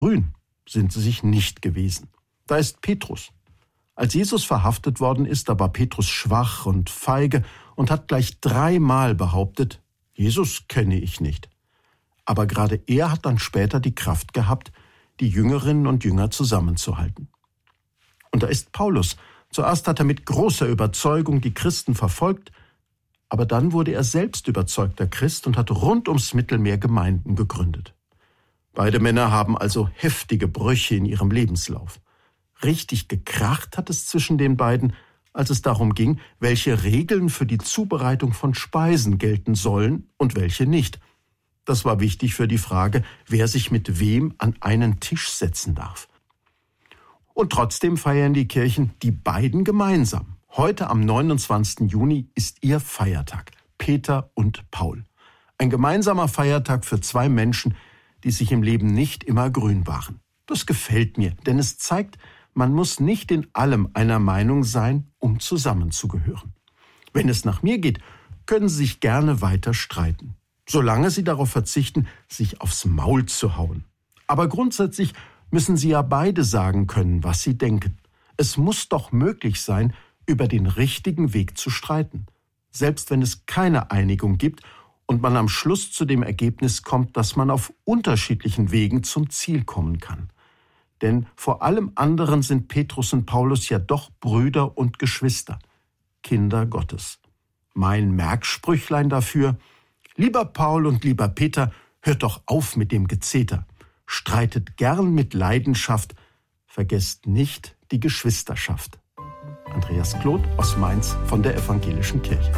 Grün sind sie sich nicht gewesen. Da ist Petrus. Als Jesus verhaftet worden ist, da war Petrus schwach und feige und hat gleich 3-mal behauptet, Jesus kenne ich nicht. Aber gerade er hat dann später die Kraft gehabt, die Jüngerinnen und Jünger zusammenzuhalten. Und da ist Paulus. Zuerst hat er mit großer Überzeugung die Christen verfolgt, aber dann wurde er selbst überzeugter Christ und hat rund ums Mittelmeer Gemeinden gegründet. Beide Männer haben also heftige Brüche in ihrem Lebenslauf. Richtig gekracht hat es zwischen den beiden, als es darum ging, welche Regeln für die Zubereitung von Speisen gelten sollen und welche nicht. Das war wichtig für die Frage, wer sich mit wem an einen Tisch setzen darf. Und trotzdem feiern die Kirchen die beiden gemeinsam. Heute am 29. Juni ist ihr Feiertag, Peter und Paul. Ein gemeinsamer Feiertag für 2 Menschen, die sich im Leben nicht immer grün waren. Das gefällt mir, denn es zeigt, man muss nicht in allem einer Meinung sein, um zusammenzugehören. Wenn es nach mir geht, können Sie sich gerne weiter streiten, solange Sie darauf verzichten, sich aufs Maul zu hauen. Aber grundsätzlich müssen Sie ja beide sagen können, was Sie denken. Es muss doch möglich sein, über den richtigen Weg zu streiten, selbst wenn es keine Einigung gibt und man am Schluss zu dem Ergebnis kommt, dass man auf unterschiedlichen Wegen zum Ziel kommen kann. Denn vor allem anderen sind Petrus und Paulus ja doch Brüder und Geschwister, Kinder Gottes. Mein Merksprüchlein dafür: Lieber Paul und lieber Peter, hört doch auf mit dem Gezeter. Streitet gern mit Leidenschaft, vergesst nicht die Geschwisterschaft. Andreas Kloth aus Mainz von der Evangelischen Kirche.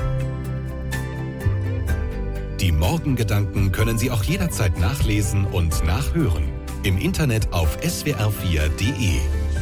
Die Morgengedanken können Sie auch jederzeit nachlesen und nachhören. Im Internet auf swr4.de.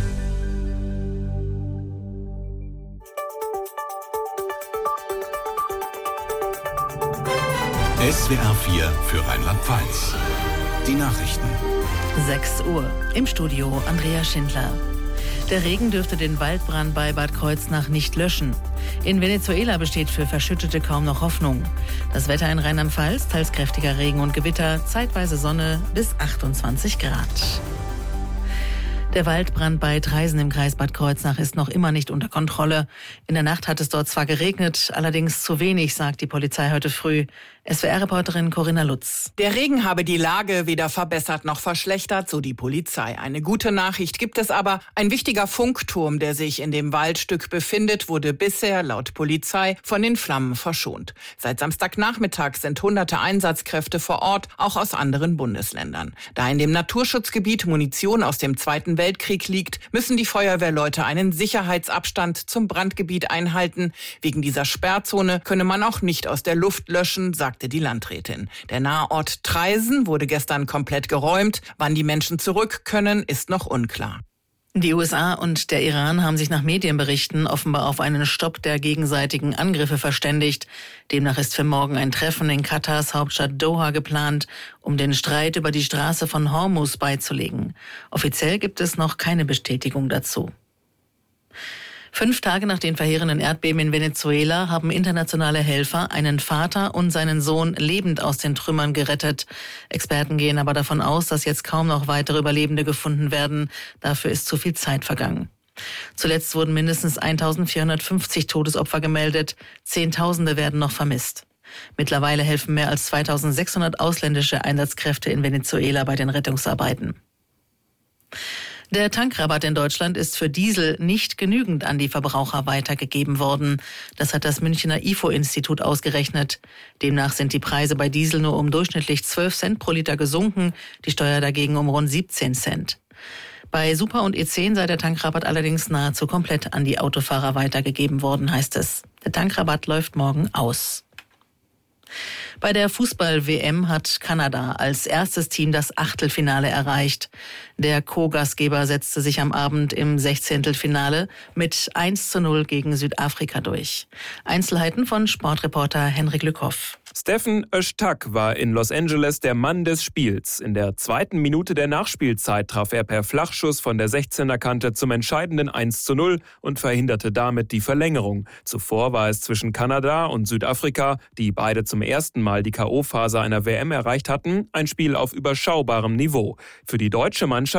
SWR4 für Rheinland-Pfalz. Die Nachrichten. 6 Uhr. Im Studio Andrea Schindler. Der Regen dürfte den Waldbrand bei Bad Kreuznach nicht löschen. In Venezuela besteht für Verschüttete kaum noch Hoffnung. Das Wetter in Rheinland-Pfalz, teils kräftiger Regen und Gewitter, zeitweise Sonne bis 28 Grad. Der Waldbrand bei Traisen im Kreis Bad Kreuznach ist noch immer nicht unter Kontrolle. In der Nacht hat es dort zwar geregnet, allerdings zu wenig, sagt die Polizei heute früh. SWR-Reporterin Corinna Lutz. Der Regen habe die Lage weder verbessert noch verschlechtert, so die Polizei. Eine gute Nachricht gibt es aber. Ein wichtiger Funkturm, der sich in dem Waldstück befindet, wurde bisher laut Polizei von den Flammen verschont. Seit Samstagnachmittag sind hunderte Einsatzkräfte vor Ort, auch aus anderen Bundesländern. Da in dem Naturschutzgebiet Munition aus dem Zweiten Weltkrieg liegt, müssen die Feuerwehrleute einen Sicherheitsabstand zum Brandgebiet einhalten. Wegen dieser Sperrzone könne man auch nicht aus der Luft löschen, sagte die Landrätin. Der Nahort Traisen wurde gestern komplett geräumt. Wann die Menschen zurück können, ist noch unklar. Die USA und der Iran haben sich nach Medienberichten offenbar auf einen Stopp der gegenseitigen Angriffe verständigt. Demnach ist für morgen ein Treffen in Katars Hauptstadt Doha geplant, um den Streit über die Straße von Hormuz beizulegen. Offiziell gibt es noch keine Bestätigung dazu. 5 Tage nach den verheerenden Erdbeben in Venezuela haben internationale Helfer einen Vater und seinen Sohn lebend aus den Trümmern gerettet. Experten gehen aber davon aus, dass jetzt kaum noch weitere Überlebende gefunden werden. Dafür ist zu viel Zeit vergangen. Zuletzt wurden mindestens 1450 Todesopfer gemeldet. Zehntausende werden noch vermisst. Mittlerweile helfen mehr als 2600 ausländische Einsatzkräfte in Venezuela bei den Rettungsarbeiten. Der Tankrabatt in Deutschland ist für Diesel nicht genügend an die Verbraucher weitergegeben worden. Das hat das Münchner IFO-Institut ausgerechnet. Demnach sind die Preise bei Diesel nur um durchschnittlich 12 Cent pro Liter gesunken, die Steuer dagegen um rund 17 Cent. Bei Super und E10 sei der Tankrabatt allerdings nahezu komplett an die Autofahrer weitergegeben worden, heißt es. Der Tankrabatt läuft morgen aus. Bei der Fußball-WM hat Kanada als erstes Team das Achtelfinale erreicht. Der Co-Gastgeber setzte sich am Abend im 16. Finale mit 1:0 gegen Südafrika durch. Einzelheiten von Sportreporter Henrik Lückhoff. Stephen Öztürk war in Los Angeles der Mann des Spiels. In der 2. Minute der Nachspielzeit traf er per Flachschuss von der 16er-Kante zum entscheidenden 1:0 und verhinderte damit die Verlängerung. Zuvor war es zwischen Kanada und Südafrika, die beide zum ersten Mal die K.O.-Phase einer WM erreicht hatten, ein Spiel auf überschaubarem Niveau. Für die deutsche Mannschaft